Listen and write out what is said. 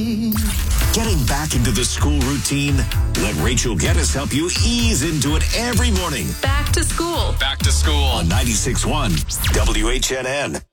Getting back into the school routine? Let Rachel Geddes help you ease into it every morning. Back to school. Back to school on 96.1 WHNN.